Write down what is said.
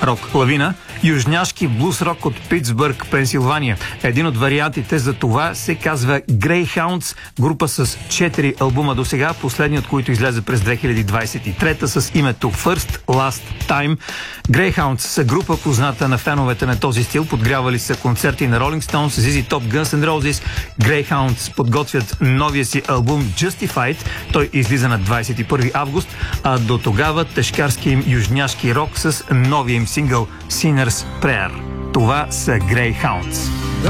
рок лавина, южняшки блуз рок от Питсбърг, Пенсилвания. Един от вариантите за това се казва Greyhounds, група с 4 албума до сега, последният, който излезе през 2023 с името First Last Time. Greyhounds са група позната на феновете на този стил, подгрявали са концерти на Rolling Stones, ZZ Top, Guns N' Roses. Greyhounds подготвят новия си албум Justified, той излиза на 21 август, а до тогава тежкарски им южняшки рок с новия им сингъл Sinner's Prayer. Това са Greyhounds.